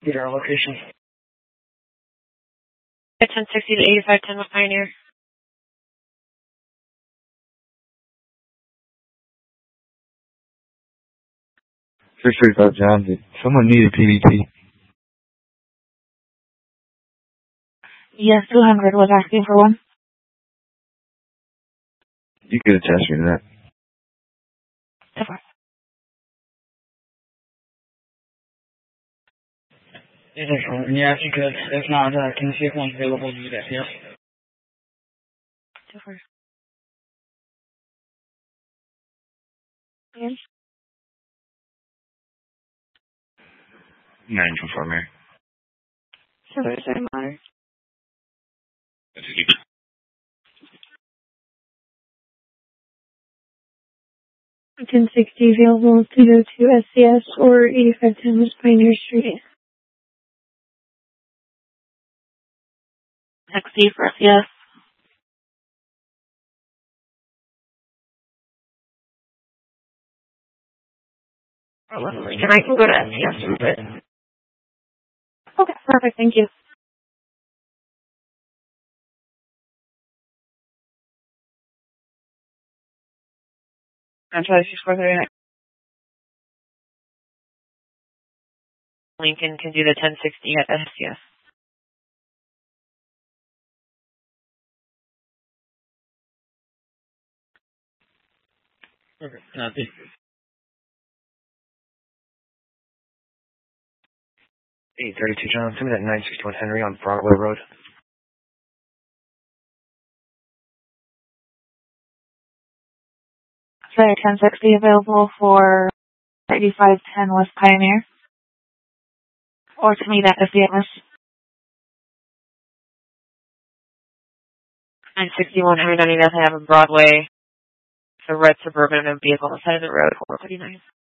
Get our location. 1060 to 8510 with Pioneer. 635 John. Someone needed PVT. Yes, 200 was asking for one. You could attest me to that. Of course. Yeah, if you could. If not, can you see if one's available to do that? Yes. Of course. Yes. 924 Mary. Sorry, Monitor. 1060 available to go to SCS or 8510 West Pioneer Street. XD for SCS. And I can go to SCS in a bit. Okay, perfect. Thank you. I'm trying to 643. Lincoln can do the 1060 at SCS. Okay. 832 John. Send me that 961 Henry on Broadway Road. Sorry, 1060 available for 8510 West Pioneer. Or to meet at SCS. 961 Henry 99th Ave Broadway. It's a red Suburban and a vehicle on the side of the road, 439.